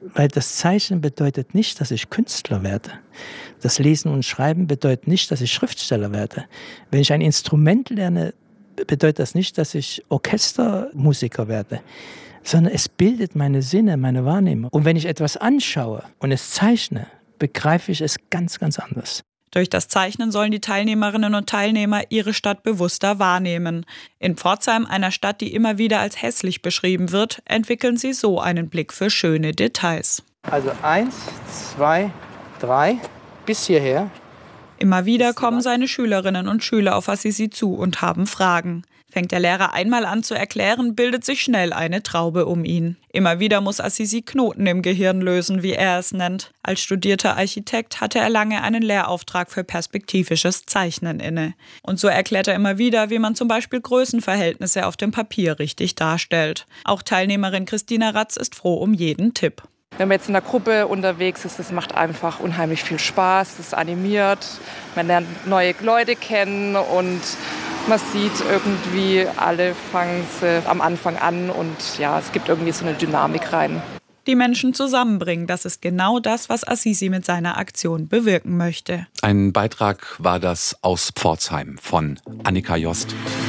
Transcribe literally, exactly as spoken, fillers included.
Weil das Zeichnen bedeutet nicht, dass ich Künstler werde. Das Lesen und Schreiben bedeutet nicht, dass ich Schriftsteller werde. Wenn ich ein Instrument lerne, bedeutet das nicht, dass ich Orchestermusiker werde, sondern es bildet meine Sinne, meine Wahrnehmung. Und wenn ich etwas anschaue und es zeichne, begreife ich es ganz, ganz anders. Durch das Zeichnen sollen die Teilnehmerinnen und Teilnehmer ihre Stadt bewusster wahrnehmen. In Pforzheim, einer Stadt, die immer wieder als hässlich beschrieben wird, entwickeln sie so einen Blick für schöne Details. Also eins, zwei, drei, bis hierher. Immer wieder kommen seine Schülerinnen und Schüler auf Assisi zu und haben Fragen. Fängt der Lehrer einmal an zu erklären, bildet sich schnell eine Traube um ihn. Immer wieder muss Assisi Knoten im Gehirn lösen, wie er es nennt. Als studierter Architekt hatte er lange einen Lehrauftrag für perspektivisches Zeichnen inne. Und so erklärt er immer wieder, wie man zum Beispiel Größenverhältnisse auf dem Papier richtig darstellt. Auch Teilnehmerin Christina Ratz ist froh um jeden Tipp. Wenn man jetzt in der Gruppe unterwegs ist, das macht einfach unheimlich viel Spaß, das animiert, man lernt neue Leute kennen und man sieht irgendwie, alle fangen sie am Anfang an und ja, es gibt irgendwie so eine Dynamik rein. Die Menschen zusammenbringen, das ist genau das, was Assisi mit seiner Aktion bewirken möchte. Ein Beitrag war das aus Pforzheim von Annika Jost.